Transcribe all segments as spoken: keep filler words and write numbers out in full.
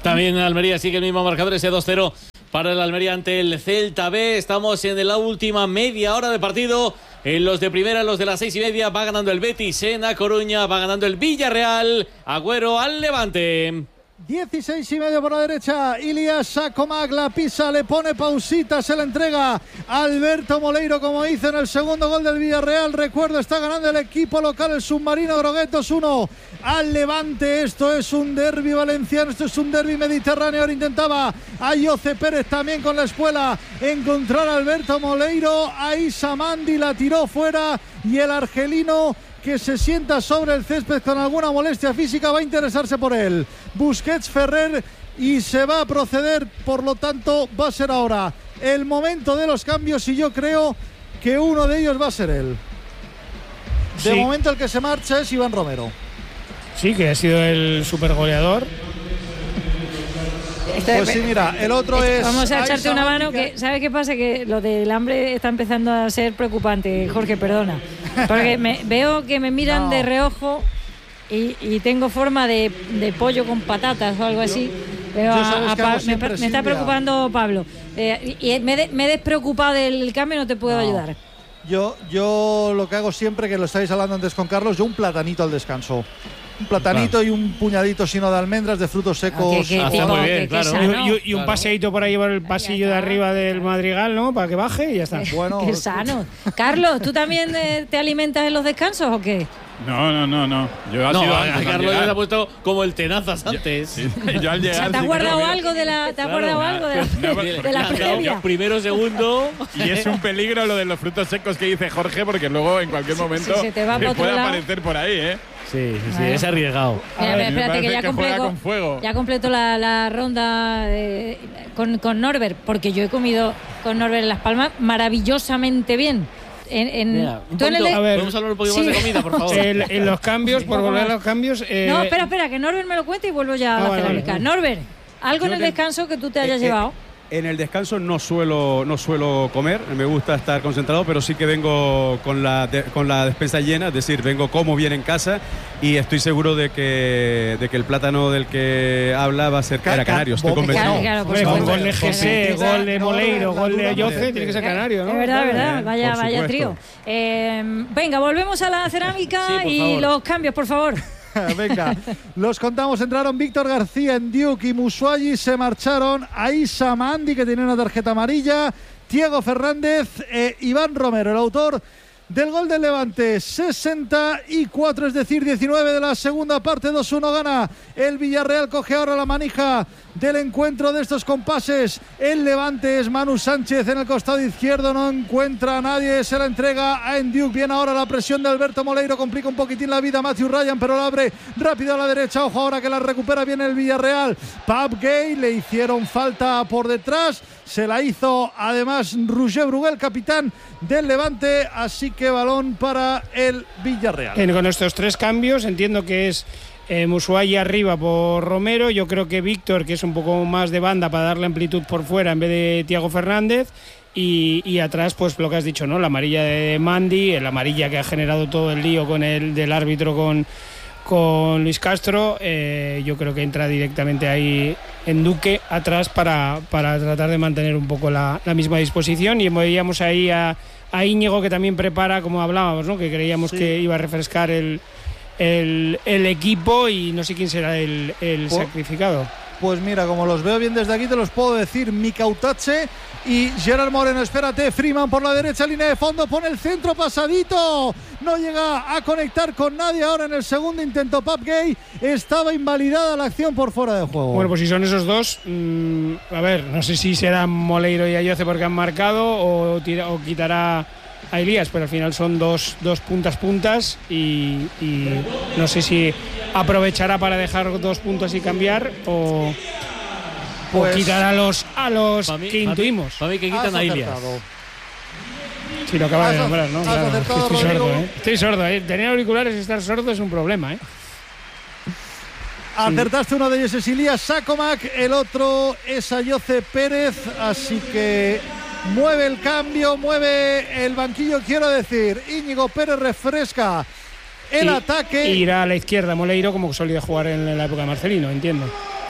También en Almería sigue el mismo marcador, ese dos cero para el Almería ante el Celta B. Estamos en la última media hora de partido. En los de primera, los de las seis y media, va ganando el Betis en A Coruña, va ganando el Villarreal. Agüero al Levante. dieciséis y medio por la derecha, Ilias Sakomak la pisa, le pone pausita, se la entrega a Alberto Moleiro, como hizo en el segundo gol del Villarreal. Recuerdo, está ganando el equipo local, el submarino Groguet dos uno al Levante. Esto es un derbi valenciano, esto es un derbi mediterráneo. Ahora intentaba a Jose Pérez también con la espuela encontrar a Alberto Moleiro, a Issa Mandi la tiró fuera y el argelino, que se sienta sobre el césped con alguna molestia física, va a interesarse por él. Busquets, Ferrer, y se va a proceder, por lo tanto va a ser ahora el momento de los cambios y yo creo que uno de ellos va a ser él. De sí. momento el que se marcha es Iván Romero. Sí, que ha sido el supergoleador. Pues sí, mira, el otro es... Vamos a echarte Aisa una mano, Mandi, que ¿sabes qué pasa? Que lo del hambre está empezando a ser preocupante, Jorge, perdona. Porque me, veo que me miran No. de reojo y, y tengo forma de, de pollo con patatas o algo así. Veo yo a- sabes a que hago Pa- me, siempre, me está Silvia. preocupando Pablo. Eh, y y me, de- me he despreocupado del cambio, no te puedo No. ayudar. Yo, yo lo que hago siempre, que lo estáis hablando antes con Carlos, yo un platanito al descanso. Un platanito y un puñadito sino de almendras, de frutos secos. Ah, que- que- Hace tipo, muy bien, que- que claro. sano. Y, y- y un Claro. paseíto para llevar el pasillo de está. arriba del Madrigal, ¿no? Para que baje y ya está. Bueno, Qué sano. Carlos, ¿tú también eh, te alimentas en los descansos o qué? No, no, no, no. Yo ha No, sido a antes, al Carlos llegar. ya se ha puesto como el tenazas antes. Sí, yo al O llegar. sea, ¿te has sí, guardado claro, algo de la, te has Claro. guardado algo de la, No, de porque la Le han dado previa? Primero, segundo. Y es un peligro lo de los frutos secos que dice Jorge, porque luego en cualquier momento si se te va para otro puede lado. aparecer por ahí, ¿eh? Sí, sí, sí, Bueno. es arriesgado. Mira, A ver, espérate, me que parece ya que juega completo, con fuego. ya completo la, la ronda eh, con, con Norbert, porque yo he comido con Norbert en Las Palmas maravillosamente bien. En, en- Mira, un tú en el poquito- de- A ver. ¿Podemos hablar un poquito Sí. más de comida, por favor? El- en los cambios, por volver a los cambios. eh, No, espera, espera, que Norbert me lo cuente y vuelvo ya a Ah, la vale, cerámica. vale. Norbert, algo Yo en el en el- descanso que tú te hayas Eh, eh, llevado. En el descanso no suelo, no suelo comer, me gusta estar concentrado, pero sí que vengo con la, de- con la despensa llena, es decir, vengo como bien en casa y estoy seguro de que, de que el plátano del que habla va a ser Ca- era ca- canario, estoy bo- convencido. Claro, claro, por Hombre, con supuesto. gol de G C, Con- gol de no, Moleiro, la gol de dura- Jose, tiene que ser canario, ¿no? Es verdad, Claro. verdad, eh, vaya, por vaya supuesto. trío. Eh, venga, volvemos a la cerámica Sí, por y favor. los cambios, por favor. Venga, los contamos. Entraron Víctor García en Duke y Musuagi. Se marcharon a Issa Mandi, que tenía una tarjeta amarilla. Diego Fernández, eh, Iván Romero, el autor del gol del Levante. sesenta y cuatro, es decir, diecinueve de la segunda parte. dos uno gana el Villarreal. Coge ahora la manija del encuentro de estos compases. El Levante es Manu Sánchez en el costado izquierdo. No encuentra a nadie. Se la entrega a Enduke. Viene ahora la presión de Alberto Moleiro. Complica un poquitín la vida a Matthew Ryan, pero la abre rápido a la derecha. Ojo ahora que la recupera bien el Villarreal. Pab Gay, le hicieron falta por detrás. Se la hizo además Roger Bruguel, capitán del Levante. Así que balón para el Villarreal. Eh, Con estos tres cambios entiendo que es eh, Musuayi arriba por Romero. Yo creo que Víctor, que es un poco más de banda para darle amplitud por fuera en vez de Thiago Fernández. Y, y atrás, pues lo que has dicho, ¿no? La amarilla de Mandi, la amarilla que ha generado todo el lío con el del árbitro con, con Luis Castro. Eh, yo creo que entra directamente ahí en Duque atrás para, para tratar de mantener un poco la, la misma disposición. Y veíamos ahí a, a Íñigo, que también prepara, como hablábamos, ¿no? Que creíamos Sí. que iba a refrescar el, el, el equipo, y no sé quién será el, el Pues- sacrificado. Pues mira, como los veo bien desde aquí, te los puedo decir. Micautache y Gerard Moreno. Espérate, Freeman por la derecha, línea de fondo, pone el centro pasadito. No llega a conectar con nadie. Ahora en el segundo intento, Pab Gay. Estaba invalidada la acción por fuera de juego. Bueno, pues si son esos dos, mmm, a ver, no sé si serán Moleiro y Ayoce porque han marcado, o, tira, o quitará a Elías, pero al final son dos, dos puntas puntas y, y no sé si aprovechará para dejar dos puntos y cambiar, o, Pues- o quitar a los, a los Pa' mí- que pa' mí- intuimos. Para mí que Has quitan a Ilias. acertado. Si lo acaba de Has- nombrar, ¿no? has Claro, acertado, estoy Rodrigo. sordo, ¿eh? Estoy sordo, ¿eh? Tener auriculares y estar sordo es un problema, ¿eh? Acertaste uno de ellos, es Ilías Sakomak, el otro es Ayoce Pérez, así que mueve el cambio, mueve el banquillo, quiero decir. Íñigo Pérez refresca el Y- ataque. Irá a la izquierda Moleiro, como solía jugar en la época de Marcelino, entiendo.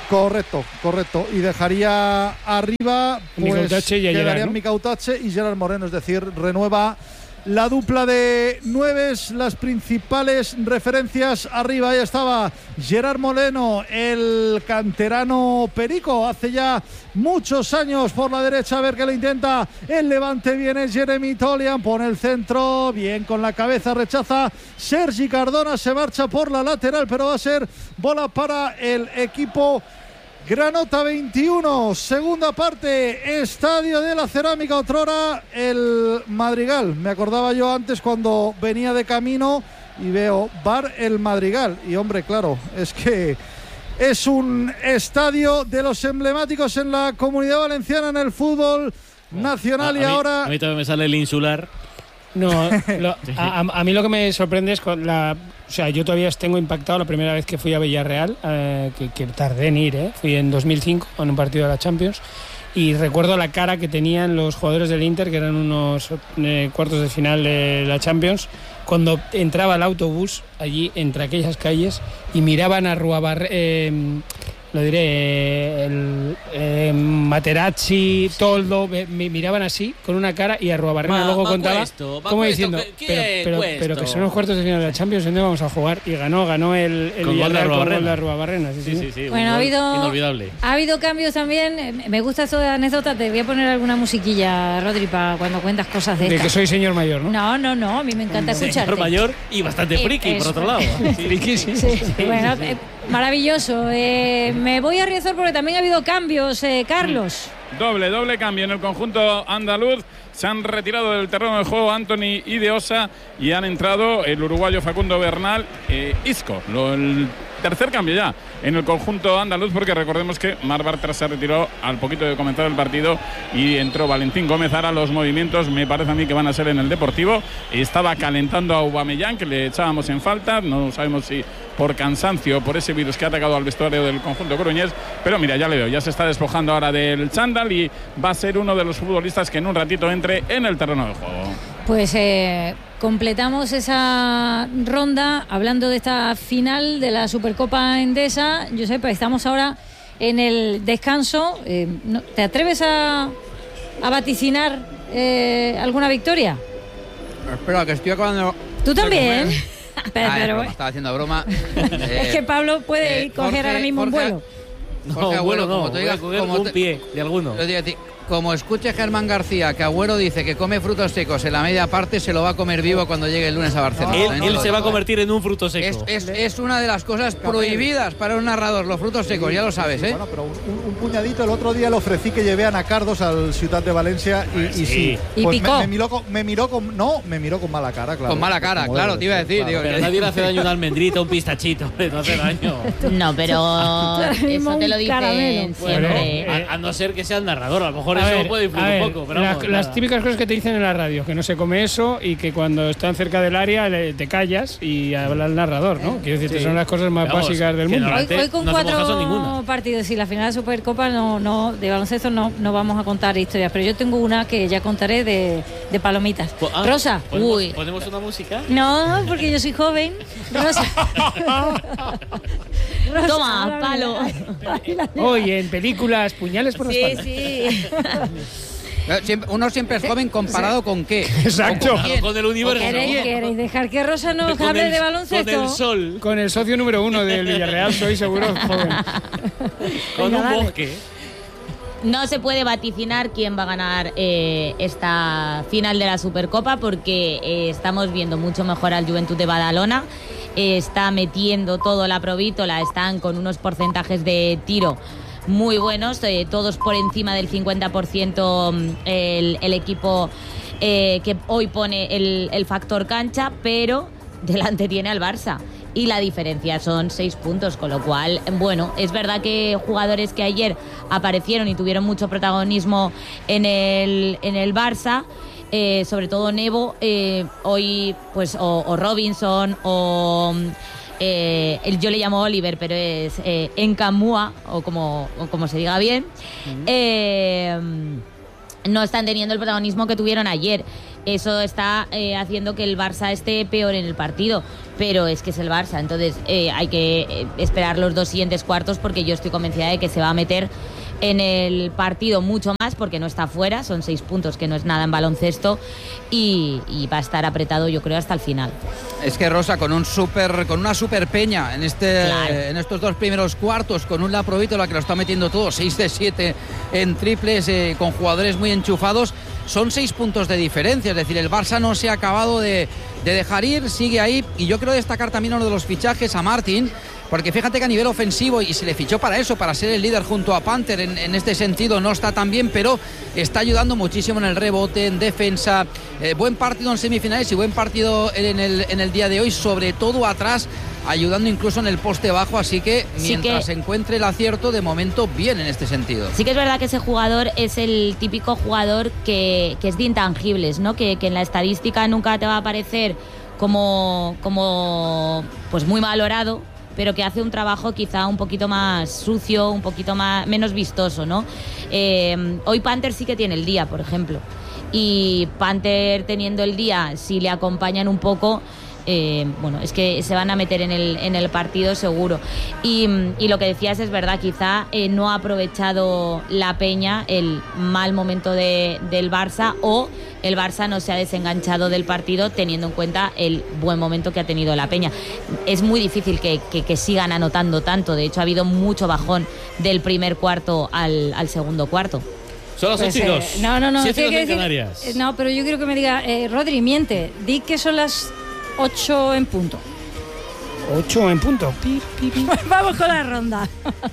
Correcto, correcto. Y dejaría arriba, pues, Micautache y quedarían Gerard, ¿no? Micautache y Gerard Moreno, es decir, renueva la dupla de nueves, las principales referencias arriba. Ahí estaba Gerard Moreno, el canterano perico, hace ya muchos años por la derecha. A ver qué le intenta el Levante. Viene Jeremy Tolian, pone el centro, bien con la cabeza, rechaza Sergi Cardona, se marcha por la lateral, pero va a ser bola para el equipo Granota. Veintiuno, segunda parte, Estadio de la Cerámica, otrora el Madrigal. Me acordaba yo antes cuando venía de camino y veo Bar El Madrigal. Y hombre, claro, es que es un estadio de los emblemáticos en la Comunidad Valenciana, en el fútbol nacional. A- y a mí- ahora... A mí también me sale el insular. No, lo- a, a mí lo que me sorprende es con la... O sea, yo todavía tengo impactado la primera vez que fui a Villarreal, eh, que, que tardé en ir, ¿eh? Fui en dos mil cinco en un partido de la Champions y recuerdo la cara que tenían los jugadores del Inter, que eran unos eh, cuartos de final de la Champions, cuando entraba el autobús allí entre aquellas calles y miraban a Ruabarre... Eh, lo diré, eh, el, eh, Materazzi, Toldo, me, me miraban así, con una cara, y Arruabarrena Va, luego va contaba, cuesto, va como cuesto, diciendo, ¿qué- pero, qué pero, cuesto? pero que son los cuartos de final de la Champions, ¿dónde vamos a jugar? Y ganó, ganó el, el Con gol de Villarreal con gol Arruabarrena. de Arruabarrena. Sí, sí, Sí, sí, sí. Bueno, un ha gol habido, inolvidable. ha habido cambios también. Eh, Me gusta esto de anécdota. Te voy a poner alguna musiquilla, Rodri, para cuando cuentas cosas de De que estas. soy señor mayor, ¿no? No, no, no. A mí me encanta escucharte. Señor mayor y bastante Eh, friki, por eso. otro lado. Friki, sí. Sí, bueno, eh, maravilloso. Eh, me voy a Riazor porque también ha habido cambios, eh, Carlos. Doble, doble cambio en el conjunto andaluz. Se han retirado del terreno de juego Anthony y De Osa y han entrado el uruguayo Facundo Bernal, eh, Isco. Lo, el tercer cambio ya en el conjunto andaluz, porque recordemos que Marc Bartra se retiró al poquito de comenzar el partido y entró Valentín Gómez. Ahora los movimientos me parece a mí que van a ser en el Deportivo. Estaba calentando a Aubameyang, que le echábamos en falta. No sabemos si por cansancio o por ese virus que ha atacado al vestuario del conjunto coruñés, pero mira, ya le veo, ya se está despojando ahora del chándal y va a ser uno de los futbolistas que en un ratito entre en el terreno de juego. Pues eh, completamos esa ronda hablando de esta final de la Supercopa Endesa. Josep, estamos ahora en el descanso. Eh, ¿no- ¿Te atreves a, a vaticinar eh, alguna victoria? Espera, que estoy acabando. ¿Tú de también? comer. Pero, Ah, es pero- broma, estaba haciendo broma. es que Pablo puede eh, ir coger Jorge- ahora mismo un Jorge- vuelo. No, Jorge bueno, Agüero, no. como te Voy diga, a coger como un te- pie de alguno. Yo digo a ti, como escuche Germán García que Agüero dice que come frutos secos en la media parte, se lo va a comer vivo cuando llegue el lunes a Barcelona. Él, También él te lo se va a digo, convertir en un fruto ¿eh? seco. Es, es, es una de las cosas prohibidas para un narrador, los frutos secos, ya lo sabes, ¿eh? Bueno, pero un, un puñadito. El otro día le ofrecí que llevé a Nacardos al Ciudad de Valencia y, y sí. sí. Y Pues picó. me, me miró con, me miró con no, me miró con mala cara, claro. Con mala cara, Como claro, debe te iba a ser, decir, claro. digo, Pero nadie le hace daño una almendrita, un pistachito, hombre, no hace daño. No, pero mismo eso te un lo dicen caramelo. siempre. Bueno, a, a no ser que sea el narrador, a lo mejor A eso ver, puede influir a ver, un poco. Pero la- vamos, las nada. típicas cosas que te dicen en la radio, que no se come eso y que cuando están cerca del área le- te callas y habla el narrador, ¿no? Quiero decir, que Sí. son las cosas más Vamos, básicas del que mundo. no- Hoy, Antes hoy con no hacemos caso a cuatro ninguna. partidos y la final de Supercopa no, no, de baloncesto no, no vamos a contar historias, pero yo tengo una que ya contaré de, de palomitas. Po- ah, Rosa. ¿ponemos, Uy. ¿Ponemos una música? No, porque yo soy joven. Rosa. Rosa, Toma, ahora palo. baila. Hoy en películas, puñales por la Sí, espalda. sí. Eh, siempre- uno siempre es joven comparado con qué. Exacto. ¿O con quién? Con el universo. ¿Queréis, queréis dejar que Rosa nos Con hable el- de baloncesto? Con el sol, Con el socio número uno del Villarreal soy seguro joven. con Venga, un dale. bosque. No se puede vaticinar quién va a ganar eh, esta final de la Supercopa porque eh, estamos viendo mucho mejor al Juventud de Badalona. Eh, está metiendo todo la provítola, están con unos porcentajes de tiro muy buenos, eh, todos por encima del cincuenta por ciento el, el equipo eh, que hoy pone el, el factor cancha, pero delante tiene al Barça. Y la diferencia son seis puntos, con lo cual, bueno, es verdad que jugadores que ayer aparecieron y tuvieron mucho protagonismo en el, en el Barça, eh, sobre todo Nebo, eh, hoy, pues, o, o Robinson, o eh, el, yo le llamo Oliver, pero es eh, Encamúa, o como, o como se diga bien, eh, no están teniendo el protagonismo que tuvieron ayer. eso está eh, haciendo que el Barça esté peor en el partido, pero es que es el Barça, entonces eh, hay que eh, esperar los dos siguientes cuartos, porque yo estoy convencida de que se va a meter en el partido mucho más, porque no está fuera, son seis puntos, que no es nada en baloncesto, y, y va a estar apretado, yo creo, hasta el final. Es que Rosa, con un super, con una super peña en este, claro. en estos dos primeros cuartos, con un Laprovitola que lo está metiendo todo, seis de siete en triples, eh, con jugadores muy enchufados, son seis puntos de diferencia, es decir, el Barça no se ha acabado de, de dejar ir, sigue ahí, y yo quiero destacar también uno de los fichajes, a Martin, porque fíjate que a nivel ofensivo, y se le fichó para eso, para ser el líder junto a Panther, en, en este sentido no está tan bien, pero está ayudando muchísimo en el rebote, en defensa, eh, buen partido en semifinales y buen partido en el, en el día de hoy, sobre todo atrás, ayudando incluso en el poste bajo, así que mientras sí que encuentre el acierto, de momento bien en este sentido. Sí que es verdad que ese jugador es el típico jugador que, que es de intangibles, ¿no? Que, que en la estadística nunca te va a aparecer como, como pues muy valorado, pero que hace un trabajo quizá un poquito más sucio, un poquito más menos vistoso, ¿no? Eh, hoy Panther sí que tiene el día, por ejemplo, y Panther teniendo el día, si le acompañan un poco, eh, bueno, es que se van a meter en el, en el partido seguro. Y, y lo que decías es verdad, quizá eh, no ha aprovechado la Peña el mal momento de, del Barça, o el Barça no se ha desenganchado del partido teniendo en cuenta el buen momento que ha tenido la Peña. Es muy difícil que, que, que sigan anotando tanto, de hecho ha habido mucho bajón del primer cuarto al, al segundo cuarto. Son las ocho y dos. Eh, no, no, no. siete y dos en decir, Canarias. eh, no, pero yo quiero que me diga, eh, Rodri, miente, di que son las ocho en punto. ocho en punto. Pi, pi, pi. Vamos con la ronda.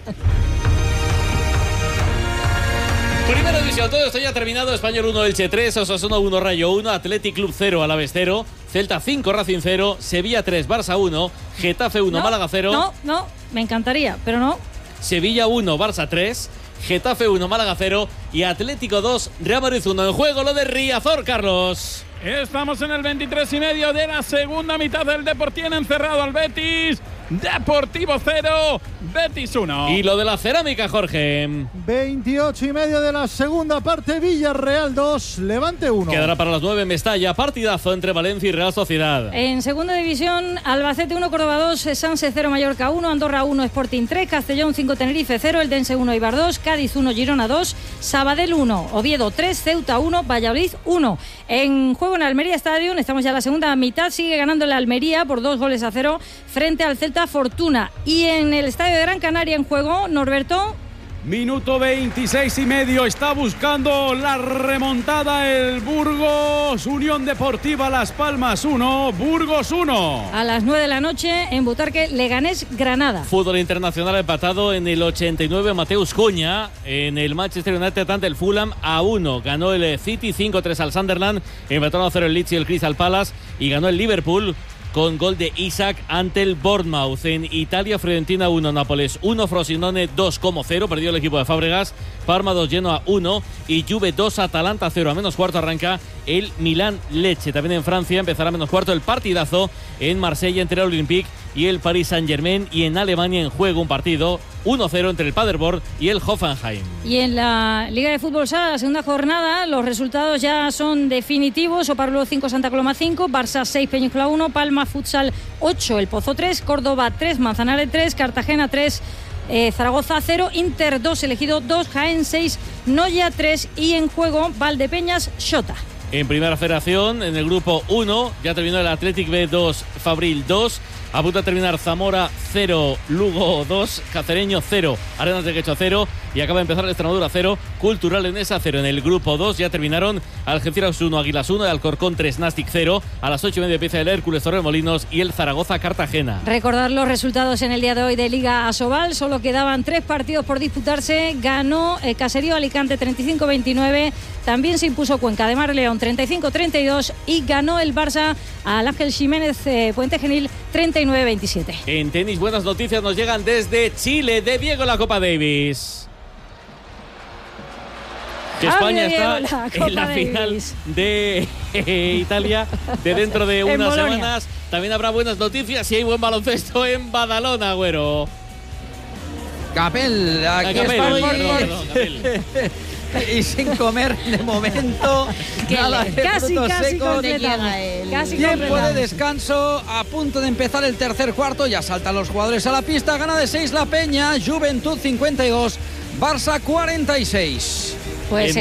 Primera división, todo esto ya ha terminado. Español uno, Elche tres, Osasuna uno, Rayo uno, Athletic Club cero, Alavés cero, Celta cinco, Racing cero, Sevilla tres, Barça uno, Getafe uno, no, Málaga cero. No, no, me encantaría, pero no. Sevilla uno, Barça tres, Getafe uno, Málaga cero y Atlético dos, Real Madrid uno. En juego lo de Riazor, Carlos. Estamos en el veintitrés y medio de la segunda mitad del Depor. Tiene encerrado al Betis. Deportivo cero, Betis uno. Y lo de la cerámica, Jorge. veintiocho y medio de la segunda parte, Villarreal dos, Levante uno. Quedará para las nueve en Mestalla, partidazo entre Valencia y Real Sociedad. En segunda división, Albacete uno, Córdoba dos, Sanse cero, Mallorca uno, Andorra uno, Sporting tres, Castellón cinco, Tenerife cero, Eldense uno, Eibar dos, Cádiz uno, Girona dos, Sabadell uno, Oviedo tres, Ceuta uno, Valladolid uno. En juego en Almería Stadium, estamos ya en la segunda mitad, sigue ganando la Almería por dos goles a cero frente al Celta Fortuna. Y en el estadio de Gran Canaria en juego, Norberto. Minuto veintiséis y medio, está buscando la remontada el Burgos, Unión Deportiva Las Palmas uno, Burgos uno. A las nueve de la noche en Butarque, Leganés Granada. Fútbol internacional empatado en el ochenta y nueve, Mateus Cunha. En el Manchester United ante el Fulham a uno. Ganó el City cinco tres al Sunderland, empataron a cero el Leeds y el Crystal Palace, y ganó el Liverpool con gol de Isaac ante el Bournemouth. En Italia, Fiorentina uno, Nápoles uno, Frosinone dos como cero, perdió el equipo de Fábregas, Parma dos, Genoa uno y Juve dos, Atalanta cero. A menos cuarto arranca el Milán Lecce. También en Francia empezará a menos cuarto el partidazo en Marsella entre el Olympique y el Paris Saint-Germain, y en Alemania en juego un partido uno cero entre el Paderborn y el Hoffenheim. Y en la Liga de Fútbol Sala, la segunda jornada, los resultados ya son definitivos. Oparrulo cinco, Santa Coloma cinco, Barça seis, Peñíscola uno, Palma Futsal ocho, El Pozo tres, Córdoba tres, Manzanares tres, Cartagena tres, eh, Zaragoza cero, Inter dos, Elegido dos, Jaén seis, Noya tres, y en juego Valdepeñas Xota. En primera federación, en el grupo uno, ya terminó el Athletic B dos, Fabril dos. A punto de terminar Zamora cero, Lugo dos, Cacereño cero, Arenas de Quecho cero, y acaba de empezar el Extremadura cero, Cultural Leonesa cero. En el grupo dos ya terminaron Algeciras uno, Águilas uno, Alcorcón tres, Nastic cero. A las ocho y media empieza el Hércules Torremolinos y el Zaragoza Cartagena. Recordar los resultados en el día de hoy de Liga Asobal. Solo quedaban tres partidos por disputarse. Ganó eh, Caserío Alicante treinta y cinco veintinueve. También se impuso Cuenca de Mar León treinta y cinco treinta y dos, y ganó el Barça al Ángel Jiménez eh, Puente Genil treinta y nueve veintisiete. En tenis, buenas noticias nos llegan desde Chile, de Diego la Copa Davis. Que España está la en la Davis. Final de eh, Italia de dentro de unas semanas. También habrá buenas noticias y hay buen baloncesto en Badalona, güero. Capel, aquí Capel, estoy. perdón, perdón, Capel. y sin comer de momento. Nada de casi, frutos casi secos. completamos. Casi Tiempo de completamos. descanso, a punto de empezar el tercer cuarto. Ya saltan los jugadores a la pista. Gana de seis la Peña, Juventud cincuenta y dos, Barça cuarenta y seis. Pues